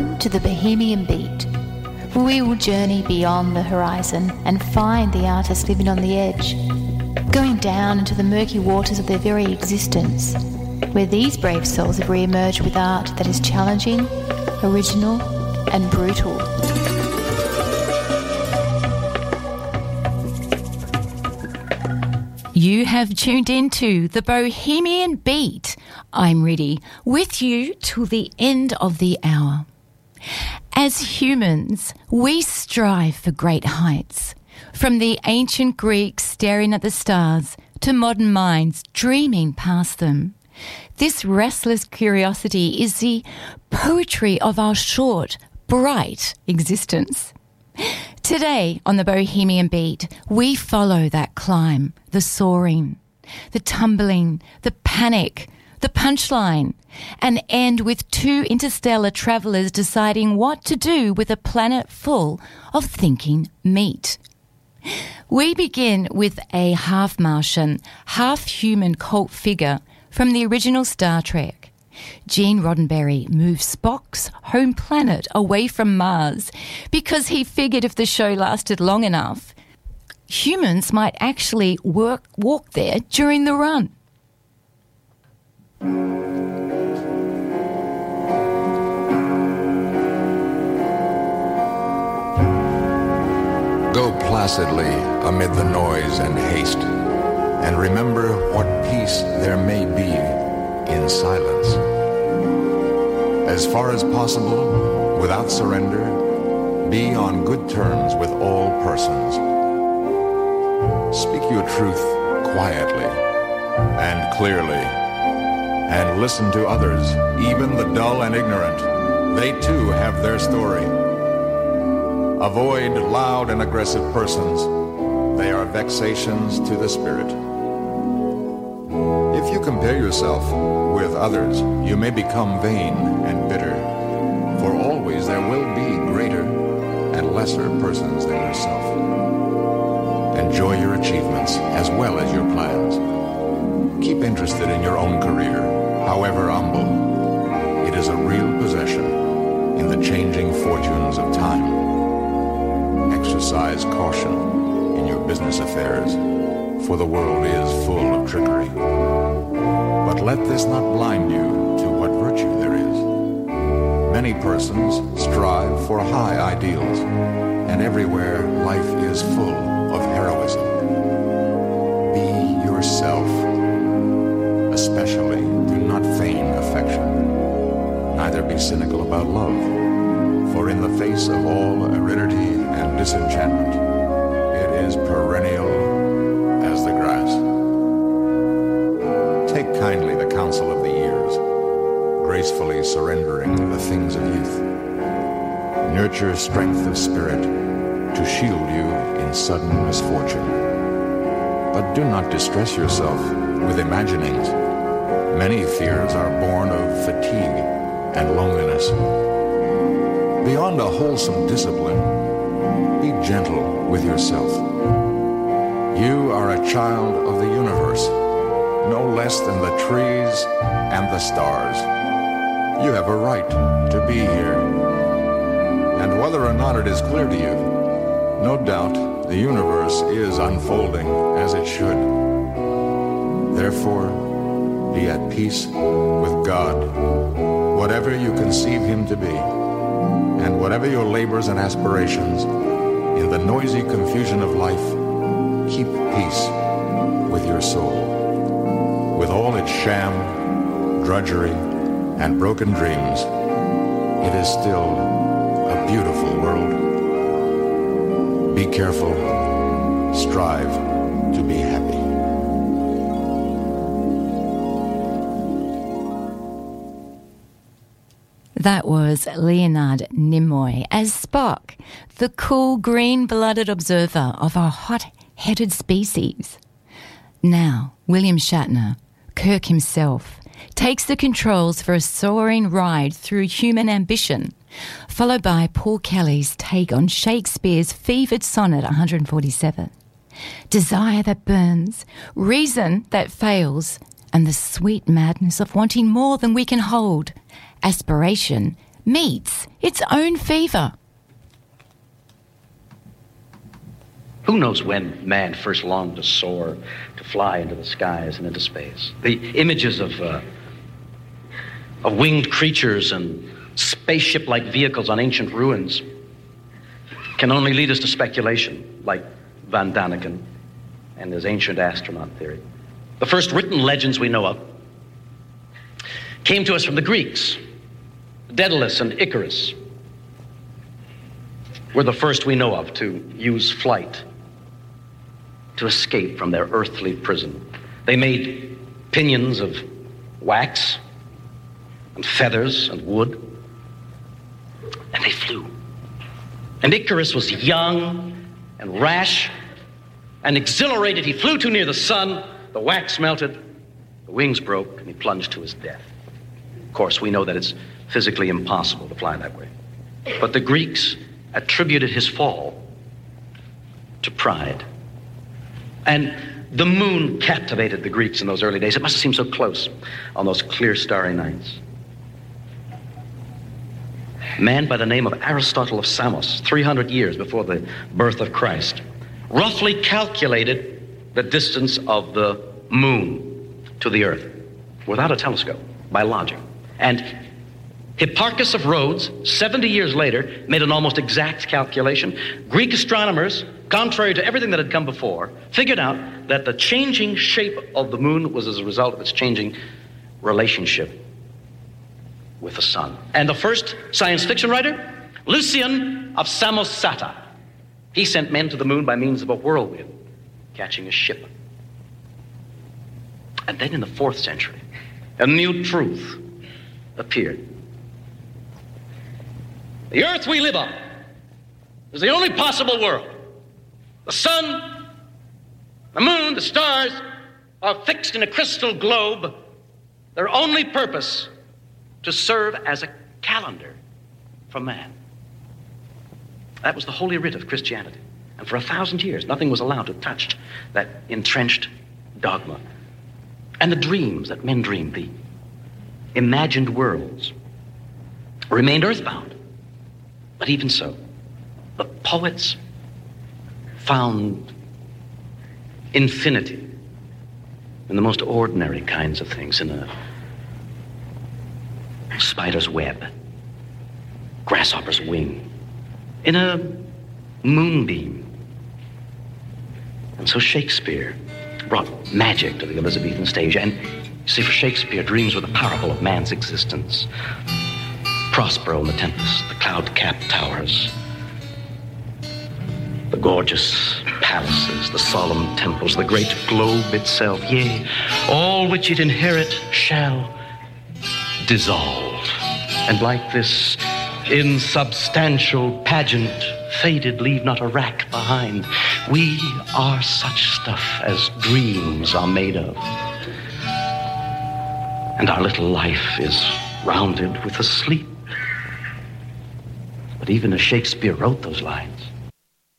To the Bohemian Beat. We will journey beyond the horizon and find the artists living on the edge, going down into the murky waters of their very existence, where these brave souls have re-emerged with art that is challenging, original and brutal. You have tuned into the Bohemian Beat. I'm Riddy, with you till the end of the hour. As humans, we strive for great heights. From the ancient Greeks staring at the stars to modern minds dreaming past them. This restless curiosity is the poetry of our short, bright existence. Today on the Bohemian Beat, we follow that climb, the soaring, the tumbling, the panic, the punchline, and end with two interstellar travellers deciding what to do with a planet full of thinking meat. We begin with a half-Martian, half-human cult figure from the original Star Trek. Gene Roddenberry moved Spock's home planet away from Mars because he figured if the show lasted long enough, humans might actually walk there during the run. Go placidly amid the noise and haste, and remember what peace there may be in silence. As far as possible, without surrender, be on good terms with all persons. Speak your truth quietly and clearly, and listen to others, even the dull and ignorant. They too have their story. Avoid loud and aggressive persons. They are vexations to the spirit. If you compare yourself with others, you may become vain and bitter, for always there will be greater and lesser persons than yourself. Enjoy your achievements as well as your plans. Keep interested in your own career, however humble. It is a real possession in the changing fortunes of time. Exercise caution in your business affairs, for the world is full of trickery. But let this not blind you to what virtue there is. Many persons strive for high ideals, and everywhere life is full of heroism. Be yourself. Especially, do not feign affection. Neither be cynical about love, for in the face of all aridity and disenchantment, it is perennial as the grass. Take kindly the counsel of the years, gracefully surrendering the things of youth. Nurture strength of spirit to shield you in sudden misfortune. But do not distress yourself with imaginings. Many fears are born of fatigue and loneliness. Beyond a wholesome discipline, be gentle with yourself. You are a child of the universe, no less than the trees and the stars. You have a right to be here. And whether or not it is clear to you, no doubt the universe is unfolding as it should. Therefore, be at peace with God, whatever you conceive him to be, and whatever your labors and aspirations, in the noisy confusion of life, keep peace with your soul. With all its sham, drudgery, and broken dreams, it is still a beautiful world. Be careful, strive to be happy. That was Leonard Nimoy as Spock, the cool green-blooded observer of our hot-headed species. Now, William Shatner, Kirk himself, takes the controls for a soaring ride through human ambition, followed by Paul Kelly's take on Shakespeare's fevered sonnet 147. Desire that burns, reason that fails, and the sweet madness of wanting more than we can hold. Aspiration meets its own fever. Who knows when man first longed to soar, to fly into the skies and into space? The images of winged creatures and spaceship-like vehicles on ancient ruins can only lead us to speculation, like Van Daniken and his ancient astronaut theory. The first written legends we know of came to us from the Greeks. Daedalus and Icarus were the first we know of to use flight to escape from their earthly prison. They made pinions of wax and feathers and wood, and they flew. And Icarus was young and rash and exhilarated. He flew too near the sun, the wax melted, the wings broke, and he plunged to his death. Of course, we know that it's physically impossible to fly that way. But the Greeks attributed his fall to pride. And the moon captivated the Greeks in those early days. It must have seemed so close on those clear, starry nights. A man by the name of Aristotle of Samos, 300 years before the birth of Christ, roughly calculated the distance of the moon to the earth without a telescope, by logic. And Hipparchus of Rhodes, 70 years later, made an almost exact calculation. Greek astronomers, contrary to everything that had come before, figured out that the changing shape of the moon was as a result of its changing relationship with the sun. And the first science fiction writer, Lucian of Samosata, he sent men to the moon by means of a whirlwind, catching a ship. And then in the 4th century, a new truth appeared. The earth we live on is the only possible world. The sun, the moon, the stars are fixed in a crystal globe, their only purpose to serve as a calendar for man. That was the holy writ of Christianity. And for 1,000 years, nothing was allowed to touch that entrenched dogma. And the dreams that men dreamed, the imagined worlds, remained earthbound. But even so, the poets found infinity in the most ordinary kinds of things, in a spider's web, grasshopper's wing, in a moonbeam. And so Shakespeare brought magic to the Elizabethan stage. And you see, for Shakespeare, dreams were the parable of man's existence. Prospero in the Tempest, the cloud-capped towers, the gorgeous palaces, the solemn temples, the great globe itself, yea, all which it inherit shall dissolve. And like this insubstantial pageant, faded, leave not a rack behind. We are such stuff as dreams are made of. And our little life is rounded with a sleep. But even as Shakespeare wrote those lines,